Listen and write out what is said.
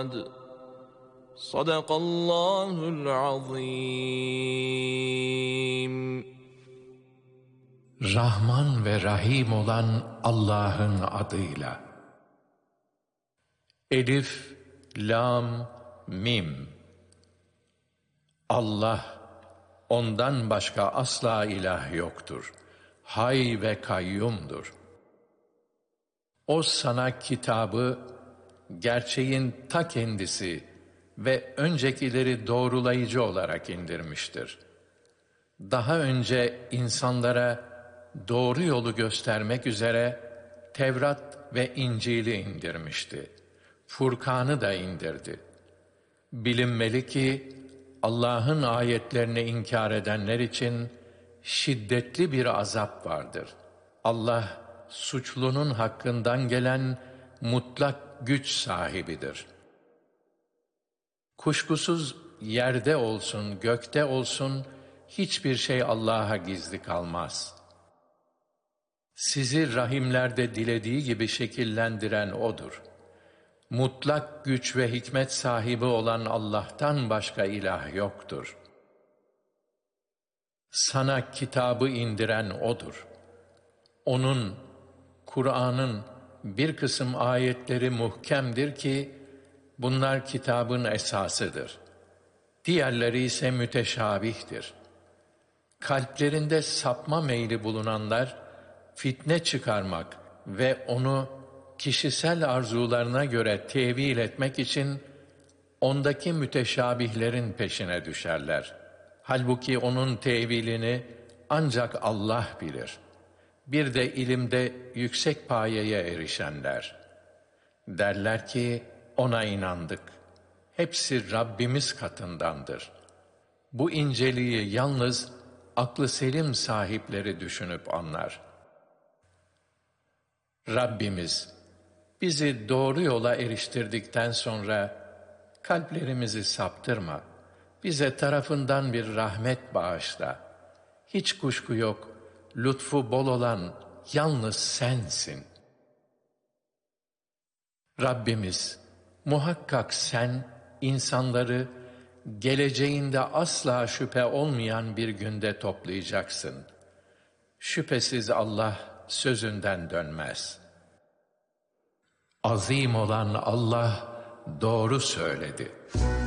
Sadakallahul azim. Rahman ve Rahim olan Allah'ın adıyla. Elif, Lam, Mim. Allah, ondan başka asla ilah yoktur. Hay ve kayyumdur. O sana kitabı, gerçeğin ta kendisi ve öncekileri doğrulayıcı olarak indirmiştir. Daha önce insanlara doğru yolu göstermek üzere Tevrat ve İncil'i indirmişti. Furkan'ı da indirdi. Bilinmeli ki Allah'ın ayetlerini inkar edenler için şiddetli bir azap vardır. Allah suçlunun hakkından gelen mutlak güç sahibidir. Kuşkusuz yerde olsun, gökte olsun hiçbir şey Allah'a gizli kalmaz. Sizi rahimlerde dilediği gibi şekillendiren O'dur. Mutlak güç ve hikmet sahibi olan Allah'tan başka ilah yoktur. Sana kitabı indiren O'dur. O'nun, Kur'an'ın bir kısım ayetleri muhkemdir ki, bunlar kitabın esasıdır. Diğerleri ise müteşabihtir. Kalplerinde sapma meyli bulunanlar, fitne çıkarmak ve onu kişisel arzularına göre tevil etmek için ondaki müteşabihlerin peşine düşerler. Halbuki onun tevilini ancak Allah bilir. Bir de ilimde yüksek payeye erişenler. Derler ki ona inandık. Hepsi Rabbimiz katındandır. Bu inceliği yalnız aklı selim sahipleri düşünüp anlar. Rabbimiz, bizi doğru yola eriştirdikten sonra kalplerimizi saptırma. Bize tarafından bir rahmet bağışla. Hiç kuşku yok, lütfu bol olan yalnız sensin. Rabbimiz, muhakkak sen insanları geleceğinde asla şüphe olmayan bir günde toplayacaksın. Şüphesiz Allah sözünden dönmez. Azim olan Allah doğru söyledi.